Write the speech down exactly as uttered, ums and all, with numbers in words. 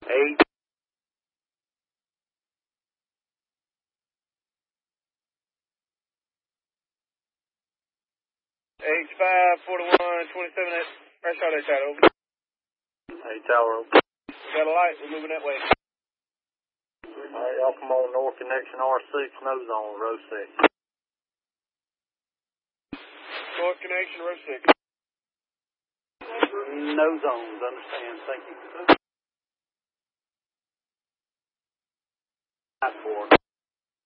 Eight. H five forty-one twenty-seven at crash out H out, over. Eight tower, over. Got a light, we're moving that way. Alright, y'all come on north connection R six, nose on, row six. North connection, row six. No zones, understand, thank you.